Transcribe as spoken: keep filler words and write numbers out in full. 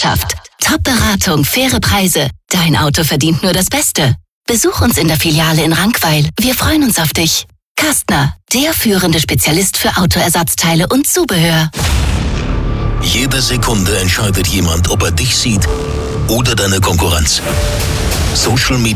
Bereitschaft. Top-Beratung, faire Preise. Dein Auto verdient nur das Beste. Besuch uns in der Filiale in Rankweil. Wir freuen uns auf dich. Kastner, der führende Spezialist für Autoersatzteile und Zubehör. Jede Sekunde entscheidet jemand, ob er dich sieht oder deine Konkurrenz. Social Media